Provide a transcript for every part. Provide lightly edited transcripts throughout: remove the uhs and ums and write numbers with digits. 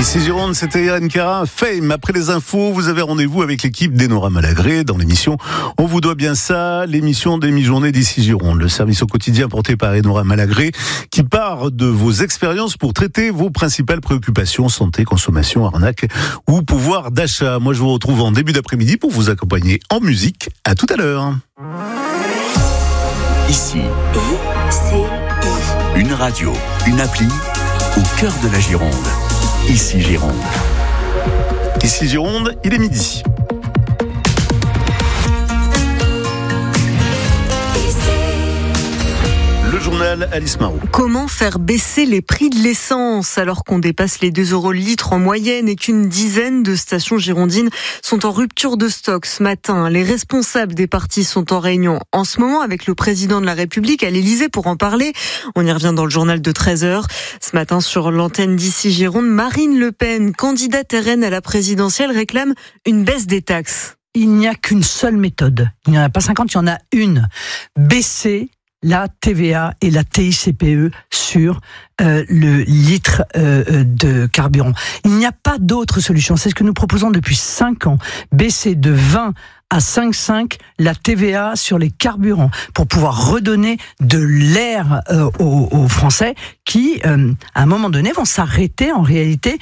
Ici Gironde, c'était Irène Cara, Fame. Après les infos, vous avez rendez-vous avec l'équipe d'Enora Malagré dans l'émission On vous doit bien ça, l'émission des mi-journées d'Ici Gironde. Le service au quotidien porté par Enora Malagré qui part de vos expériences pour traiter vos principales préoccupations, santé, consommation, arnaque ou pouvoir d'achat. Moi, je vous retrouve en début d'après-midi pour vous accompagner en musique. À tout à l'heure. Ici, une radio, une appli au cœur de la Gironde. Ici Gironde. Ici Gironde, il est midi. Le journal Alice Marot. Comment faire baisser les prix de l'essence alors qu'on dépasse les 2 € le litre en moyenne et qu'une dizaine de stations girondines sont en rupture de stock ce matin? Les responsables des partis sont en réunion en ce moment avec le président de la République à l'Élysée pour en parler. On y revient dans le journal de 13h. Ce matin sur l'antenne d'Ici Gironde, Marine Le Pen, candidate RN à la présidentielle, réclame une baisse des taxes. Il n'y a qu'une seule méthode. Il n'y en a pas 50, il y en a une. Baisser la TVA et la TICPE sur le litre de carburant. Il n'y a pas d'autre solution. C'est ce que nous proposons depuis 5 ans. Baisser de 20 à 5,5 la TVA sur les carburants pour pouvoir redonner de l'air aux Français qui, à un moment donné, vont s'arrêter en réalité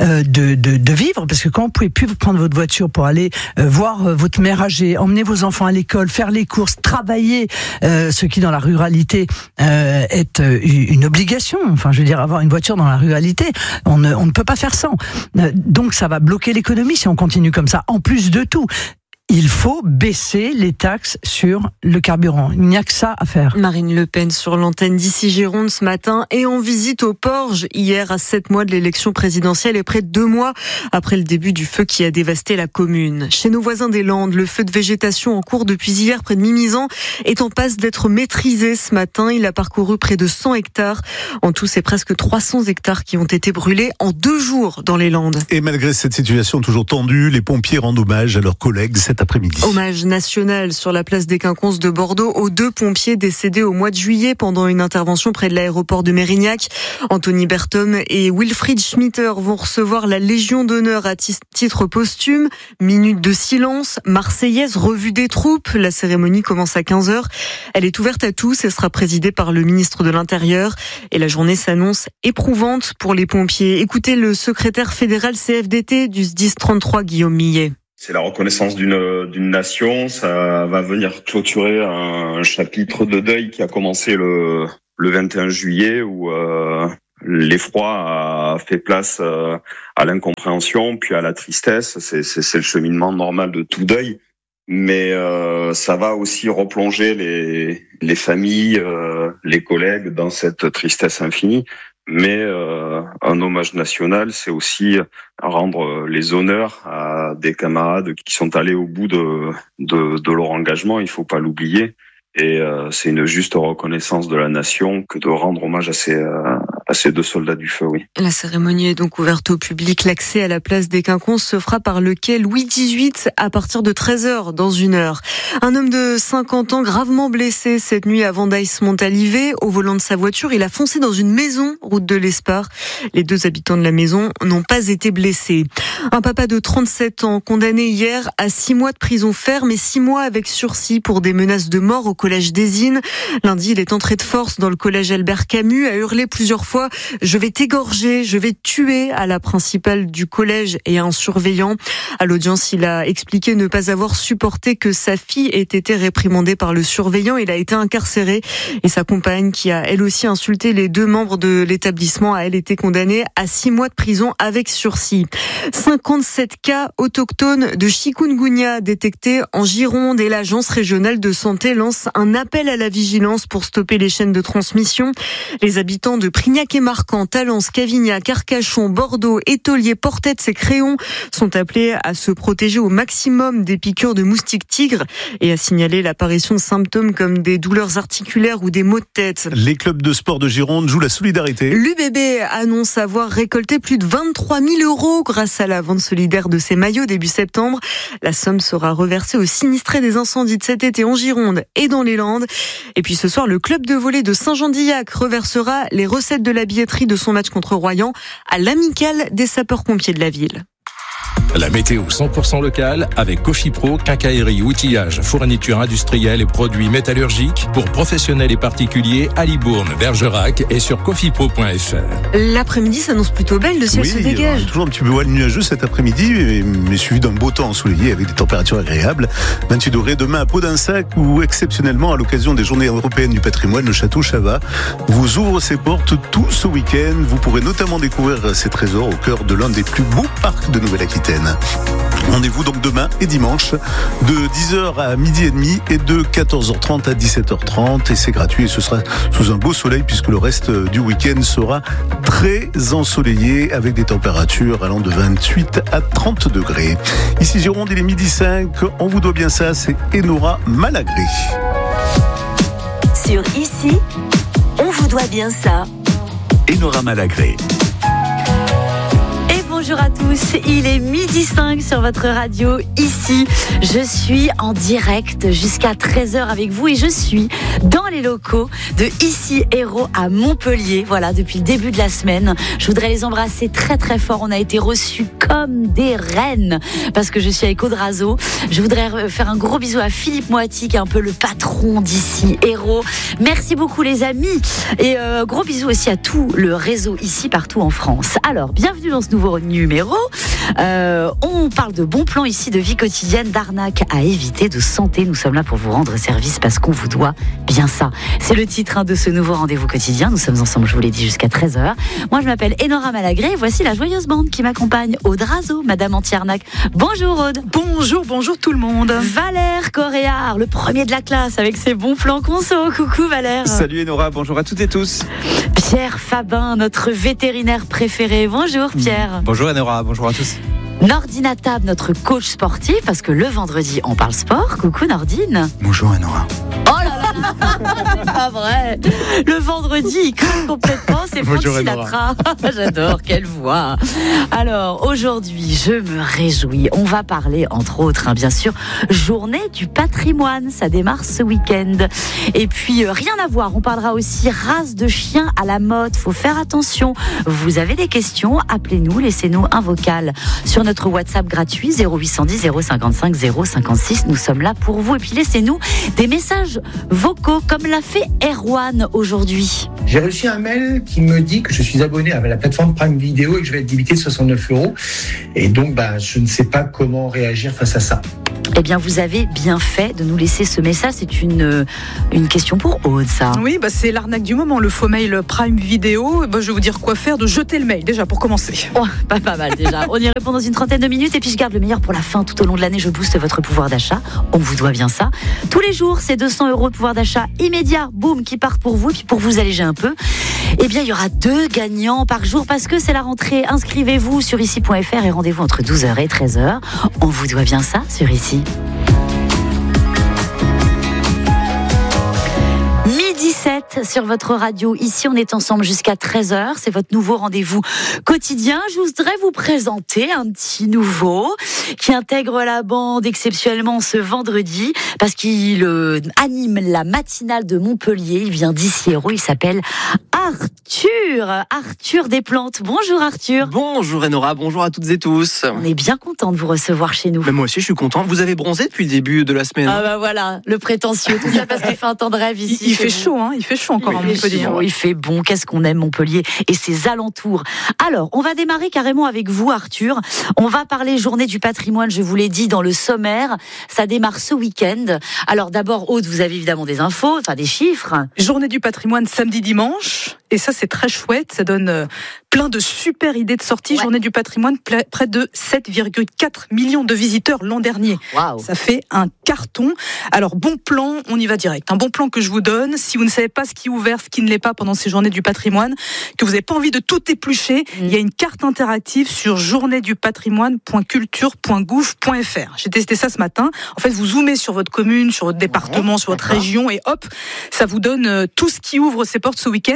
de vivre. Parce que quand vous pouvez plus prendre votre voiture pour aller voir votre mère âgée, emmener vos enfants à l'école, faire les courses, travailler, ce qui dans la ruralité est une obligation. Enfin, je veux dire, avoir une voiture dans la ruralité, on ne peut pas faire sans. Donc ça va bloquer l'économie si on continue comme ça. En plus de tout, il faut baisser les taxes sur le carburant. Il n'y a que ça à faire. Marine Le Pen sur l'antenne d'Ici Gironde ce matin et en visite au Porge hier à 7 mois de l'élection présidentielle et près de 2 mois après le début du feu qui a dévasté la commune. Chez nos voisins des Landes, le feu de végétation en cours depuis hier près de Mimizan est en passe d'être maîtrisé ce matin. Il a parcouru près de 100 hectares. En tout, c'est presque 300 hectares qui ont été brûlés en 2 jours dans les Landes. Et malgré cette situation toujours tendue, les pompiers rendent hommage à leurs collègues cet après-midi. Hommage national sur la place des Quinconces de Bordeaux aux 2 pompiers décédés au mois de juillet pendant une intervention près de l'aéroport de Mérignac. Anthony Berthom et Wilfried Schmitter vont recevoir la Légion d'honneur à titre posthume. Minute de silence, Marseillaise, revue des troupes. La cérémonie commence à 15h. Elle est ouverte à tous et sera présidée par le ministre de l'Intérieur. Et la journée s'annonce éprouvante pour les pompiers. Écoutez le secrétaire fédéral CFDT du SDIS 33, Guillaume Millet. C'est la reconnaissance d'une nation, ça va venir clôturer un chapitre de deuil qui a commencé le 21 juillet où l'effroi a fait place à l'incompréhension puis à la tristesse. C'est le cheminement normal de tout deuil, mais ça va aussi replonger les familles, les collègues dans cette tristesse infinie. Mais un hommage national, c'est aussi rendre les honneurs à des camarades qui sont allés au bout de leur engagement. Il faut pas l'oublier. Et c'est une juste reconnaissance de la nation que de rendre hommage à ces 2 soldats du feu, oui. La cérémonie est donc ouverte au public. L'accès à la place des Quinconces se fera par le quai Louis XVIII à partir de 13h dans 1 heure. Un homme de 50 ans gravement blessé cette nuit à Vendaïs-Montalivet. Au volant de sa voiture, il a foncé dans une maison, route de l'Espar. Les 2 habitants de la maison n'ont pas été blessés. Un papa de 37 ans condamné hier à 6 mois de prison ferme et 6 mois avec sursis pour des menaces de mort au collège d'Ésine. Lundi, il est entré de force dans le collège Albert Camus, a hurlé plusieurs fois « Je vais t'égorger, je vais te tuer » à la principale du collège et à un surveillant. À l'audience, il a expliqué ne pas avoir supporté que sa fille ait été réprimandée par le surveillant. Il a été incarcéré et sa compagne, qui a elle aussi insulté les 2 membres de l'établissement, a elle été condamnée à 6 mois de prison avec sursis. 57 cas autochtones de chikungunya détectés en Gironde et l'Agence régionale de santé lance un appel à la vigilance pour stopper les chaînes de transmission. Les habitants de Prignac et Marcant, Talence, Cavignac, Arcachon, Bordeaux, Étolier, Portets et Créon sont appelés à se protéger au maximum des piqûres de moustiques tigres et à signaler l'apparition de symptômes comme des douleurs articulaires ou des maux de tête. Les clubs de sport de Gironde jouent la solidarité. L'UBB annonce avoir récolté plus de 23 000 € grâce à la vente solidaire de ses maillots début septembre. La somme sera reversée aux sinistrés des incendies de cet été en Gironde et dans les Landes. Et puis ce soir, le club de volley de Saint-Jean-d'Illac reversera les recettes de la billetterie de son match contre Royan à l'amicale des sapeurs-pompiers de la ville. La météo 100% locale avec Cofipro, quincaillerie, outillage, fourniture industrielle et produits métallurgiques pour professionnels et particuliers à Libourne, Bergerac et sur cofipro.fr. L'après-midi s'annonce plutôt belle, le ciel se dégage. Toujours un petit peu nuageux cet après-midi, mais suivi d'un beau temps ensoleillé avec des températures agréables. 28 degrés demain à Pau-d'Insac où exceptionnellement à l'occasion des Journées européennes du patrimoine, le château Chavat vous ouvre ses portes tout ce week-end. Vous pourrez notamment découvrir ses trésors au cœur de l'un des plus beaux parcs de Nouvelle-Aquitaine. Rendez-vous donc demain et dimanche de 10h à midi et demi et de 14h30 à 17h30 et c'est gratuit et ce sera sous un beau soleil puisque le reste du week-end sera très ensoleillé avec des températures allant de 28 à 30 degrés. Ici Gironde, il est midi 5, on vous doit bien ça, c'est Enora Malagré. Sur Ici, on vous doit bien ça. Enora Malagré. Bonjour à tous, il est midi 5 sur votre radio Ici. Je suis en direct jusqu'à 13h avec vous et je suis dans les locaux de Ici Héros à Montpellier. Voilà, depuis le début de la semaine. Je voudrais les embrasser très très fort. On a été reçus comme des reines parce que je suis avec Audrazo. Je voudrais faire un gros bisou à Philippe Moati qui est un peu le patron d'Ici Héros. Merci beaucoup les amis et gros bisou aussi à tout le réseau Ici partout en France. Alors, bienvenue dans ce nouveau numéro. On parle de bons plans ici, de vie quotidienne, d'arnaques à éviter, de santé. Nous sommes là pour vous rendre service parce qu'on vous doit bien ça. C'est le titre de ce nouveau rendez-vous quotidien. Nous sommes ensemble, je vous l'ai dit, jusqu'à 13h. Moi, je m'appelle Enora Malagré et voici la joyeuse bande qui m'accompagne. Audrazo, Madame Anti-Arnaque. Bonjour Aude. Bonjour tout le monde. Valère Coréard, le premier de la classe avec ses bons plans conso. Coucou Valère. Salut Enora, bonjour à toutes et tous. Pierre Fabin, notre vétérinaire préféré. Bonjour Pierre. Bonjour Enora, bonjour à tous. Nordine Attab, notre coach sportif, parce que le vendredi, on parle sport. Coucou Nordine. Bonjour Enora. Oh là là, pas vrai. Le vendredi, il craque complètement, c'est Franck Sinatra. J'adore, quelle voix. Alors, aujourd'hui, je me réjouis. On va parler, entre autres, bien sûr, Journée du patrimoine. Ça démarre ce week-end. Et puis, rien à voir, on parlera aussi race de chiens à la mode. Faut faire attention. Vous avez des questions, appelez-nous, laissez-nous un vocal sur notre WhatsApp gratuit 0810 055 056. Nous sommes là pour vous. Et puis, laissez-nous des messages vocaux comme l'a fait Erwan aujourd'hui. J'ai reçu un mail qui me dit que je suis abonné à la plateforme Prime Video et que je vais être débité de 69 €. Et donc, je ne sais pas comment réagir face à ça. Eh bien, vous avez bien fait de nous laisser ce message. C'est une question pour Aude, ça. Oui, c'est l'arnaque du moment, le faux mail Prime Video. Je vais vous dire quoi faire, de jeter le mail, déjà, pour commencer. Oh, pas mal, déjà. On y répond dans une trentaine de minutes. Et puis, je garde le meilleur pour la fin. Tout au long de l'année, je booste votre pouvoir d'achat. On vous doit bien ça. Tous les jours, c'est 200 € de pouvoir d'achat immédiat, boum, qui partent pour vous. Et puis, pour vous alléger un peu, eh bien, il y aura 2 gagnants par jour parce que c'est la rentrée. Inscrivez-vous sur ici.fr et rendez-vous entre 12h et 13h. On vous doit bien ça sur Ici. Midi 7 sur votre radio. Ici, on est ensemble jusqu'à 13h. C'est votre nouveau rendez-vous quotidien. Je voudrais vous présenter un petit nouveau qui intègre la bande exceptionnellement ce vendredi parce qu'il anime la matinale de Montpellier. Il vient d'Ici Héros. Il s'appelle Arthur Desplantes. Bonjour Arthur. Bonjour Enora, bonjour à toutes et tous. On est bien content de vous recevoir chez nous. Mais moi aussi je suis content. Vous avez bronzé depuis le début de la semaine. Ah voilà, le prétentieux. Tout ça parce qu'il fait un temps de rêve ici. Il fait chaud, il fait chaud encore à Montpellier. Il fait bon, qu'est-ce qu'on aime Montpellier et ses alentours. Alors, on va démarrer carrément avec vous Arthur. On va parler Journée du patrimoine, je vous l'ai dit dans le sommaire. Ça démarre ce week-end. Alors d'abord Aude, vous avez évidemment des infos, des chiffres. Journée du patrimoine samedi-dimanche. Et ça, c'est très chouette. Ça donne plein de super idées de sortie. Ouais. Journée du patrimoine, près de 7,4 millions de visiteurs l'an dernier. Wow. Ça fait un carton. Alors, bon plan, on y va direct. Un bon plan que je vous donne. Si vous ne savez pas ce qui est ouvert, ce qui ne l'est pas pendant ces journées du patrimoine, que vous n'avez pas envie de tout éplucher, il y a une carte interactive sur journéedupatrimoine.culture.gouv.fr. J'ai testé ça ce matin. En fait, vous zoomez sur votre commune, sur votre département, sur votre région et hop, ça vous donne tout ce qui ouvre ses portes ce week-end.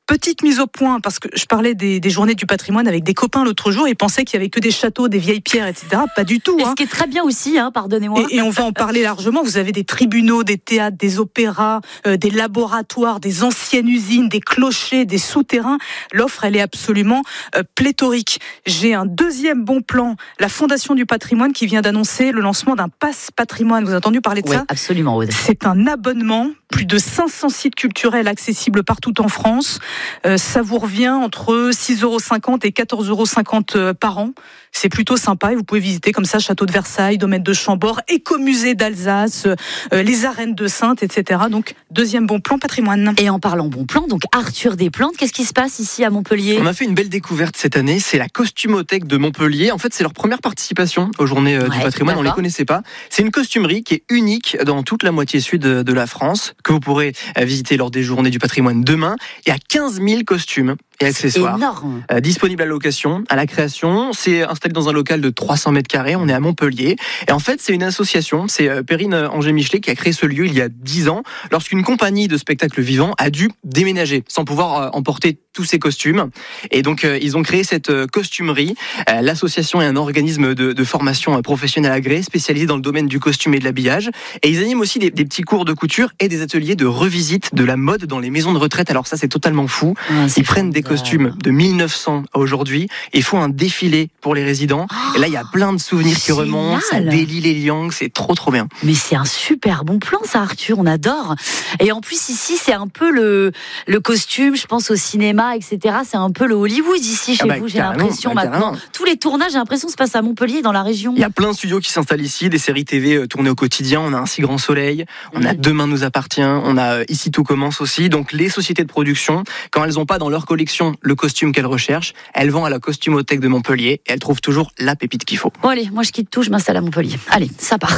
Petite mise au point, parce que je parlais des journées du patrimoine avec des copains l'autre jour, ils pensaient qu'il y avait que des châteaux, des vieilles pierres, etc. Pas du tout. Et ce qui est très bien aussi, pardonnez-moi. Et on va en parler largement. Vous avez des tribunaux, des théâtres, des opéras, des laboratoires, des anciennes usines, des clochers, des souterrains. L'offre, elle est absolument pléthorique. J'ai un deuxième bon plan. La Fondation du patrimoine qui vient d'annoncer le lancement d'un pass patrimoine. Vous avez entendu parler de ça ? Absolument, Aude. C'est un abonnement. Plus de 500 sites culturels accessibles partout en France. Ça vous revient entre 6,50 € et 14,50 € par an. C'est plutôt sympa et vous pouvez visiter comme ça Château de Versailles, Domaine de Chambord, Écomusée d'Alsace, les arènes de Saintes, etc. Donc, deuxième bon plan patrimoine. Et en parlant bon plan, donc Arthur Desplantes, qu'est-ce qui se passe ici à Montpellier ? On a fait une belle découverte cette année, c'est la Costumothèque de Montpellier. En fait, c'est leur première participation aux Journées du patrimoine, on ne les connaissait pas. C'est une costumerie qui est unique dans toute la moitié sud de la France, que vous pourrez visiter lors des Journées du patrimoine demain. Il y a 15 000 costumes et accessoires disponibles à la location, à la création. C'est installé dans un local de 300 mètres carrés. On est à Montpellier. Et en fait, c'est une association. C'est Perrine Angers-Michelet qui a créé ce lieu il y a 10 ans, lorsqu'une compagnie de spectacles vivants a dû déménager sans pouvoir emporter tous ces costumes. Et donc, ils ont créé cette costumerie. L'association est un organisme de formation professionnelle agréé, spécialisé dans le domaine du costume et de l'habillage. Et ils animent aussi des petits cours de couture et des ateliers de revisite de la mode dans les maisons de retraite. Alors ça, c'est totalement fou. Ils prennent des costumes de 1900 à aujourd'hui et font un défilé pour les résidents. Et là, il y a plein de souvenirs qui remontent. Ça délie les liangs. C'est trop bien. Mais c'est un super bon plan, ça, Arthur. On adore. Et en plus, ici, c'est un peu le costume, je pense au cinéma, etc. C'est un peu le Hollywood ici chez vous, j'ai l'impression maintenant. Tous les tournages, j'ai l'impression, se passent à Montpellier, dans la région. Il y a plein de studios qui s'installent ici, des séries TV tournées au quotidien. On a Un si grand soleil, on a Demain nous appartient, on a Ici tout commence aussi. Donc les sociétés de production, quand elles n'ont pas dans leur collection le costume qu'elles recherchent, elles vont à la Costumothèque de Montpellier et elles trouvent toujours la pépite qu'il faut. Bon allez, moi je quitte tout, je m'installe à Montpellier. Allez, ça part.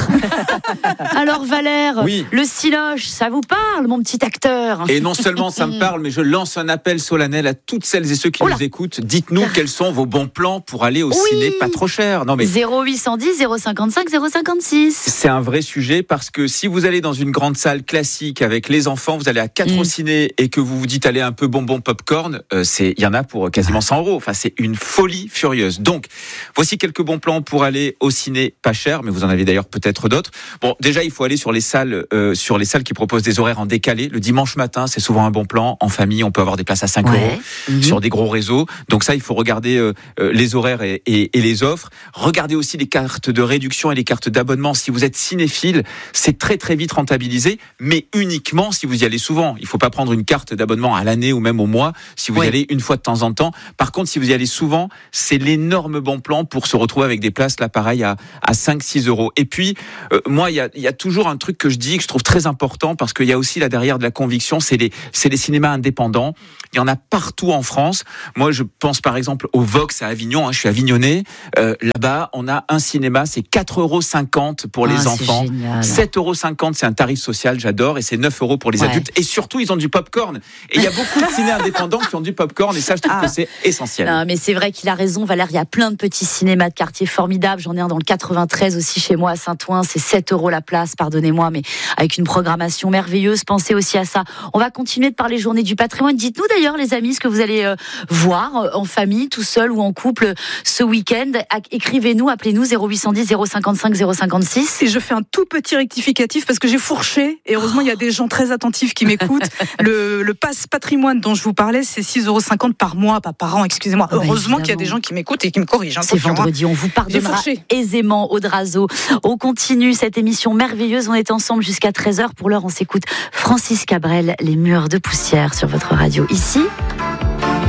Alors Valère, le Siloche, ça vous parle, mon petit acteur ? Et non seulement ça me parle, mais je lance un appel solennel à toutes celles et ceux qui nous écoutent. Dites-nous quels sont vos bons plans pour aller au ciné pas trop cher. Non, mais 0810 055 056. C'est un vrai sujet parce que si vous allez dans une grande salle classique avec les enfants, vous allez à 4 au ciné et que vous vous dites allez un peu bonbon popcorn, il y en a pour quasiment 100 €. Enfin, c'est une folie furieuse. Donc, voici quelques bons plans pour aller au ciné pas cher, mais vous en avez d'ailleurs peut-être d'autres. Bon, déjà, il faut aller sur les salles qui proposent des horaires en décalé. Le dimanche matin, c'est souvent un bon plan. En famille, on peut avoir des places à 5 € sur des gros réseaux. Donc ça, il faut regarder les horaires et les offres. Regardez aussi les cartes de réduction et les cartes d'abonnement. Si vous êtes cinéphile, c'est très très vite rentabilisé, mais uniquement si vous y allez souvent. Il ne faut pas prendre une carte d'abonnement à l'année ou même au mois si vous y allez une fois de temps en temps. Par contre, si vous y allez souvent, c'est l'énorme bon plan pour se retrouver avec des places là pareil à 5-6 €. Et puis, moi, il y a toujours un truc que je dis que je trouve très important parce qu'il y a aussi là derrière de la conviction, c'est les cinémas indépendants. Il y en a partout en France. Moi, je pense par exemple au Vox à Avignon. Je suis avignonnais. Là-bas, on a un cinéma, c'est 4,50 € pour les enfants. 7,50 €, c'est un tarif social, j'adore. Et c'est 9 € pour les adultes. Et surtout, ils ont du popcorn. Et il y a beaucoup de ciné indépendants qui ont du popcorn. Et ça, je trouve que c'est essentiel. Non, mais c'est vrai qu'il a raison, Valère. Il y a plein de petits cinémas de quartier formidables. J'en ai un dans le 93 aussi chez moi à Saint-Ouen. C'est 7 € la place, pardonnez-moi, mais avec une programmation merveilleuse. Pensez aussi à ça. On va continuer de parler Journée du patrimoine. Dites-nous d'ailleurs, les amis, ce que vous allez voir en famille, tout seul ou en couple ce week-end. Écrivez-nous, appelez-nous 0810 055 056. Et je fais un tout petit rectificatif parce que j'ai fourché. Et heureusement, il y a des gens très attentifs qui m'écoutent. Le pass patrimoine dont je vous parlais, c'est 6,50 € par mois, pas par an, excusez-moi. Heureusement qu'il y a des gens qui m'écoutent et qui me corrigent. C'est vendredi, on vous pardonnera aisément, Aude Razeau. On continue cette émission merveilleuse. On est ensemble jusqu'à 13h. Pour l'heure, on s'écoute Francis Cabrel, Les murs de poussière sur votre radio ici.